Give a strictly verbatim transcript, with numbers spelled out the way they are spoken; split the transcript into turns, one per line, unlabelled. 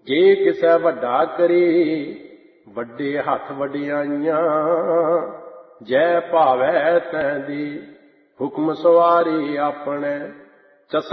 ਜੇ ਕਿਸੇ ਵੱਡਾ ਕਰੇ ਵੱਡੇ ਹੱਥ ਵਡਿਆਈਆਂ, ਜੈ ਭਾਵੈ ਤੈਂ ਦੇ ਹੁਕਮ ਸਵਾਰੇ ਆਪਣੇ।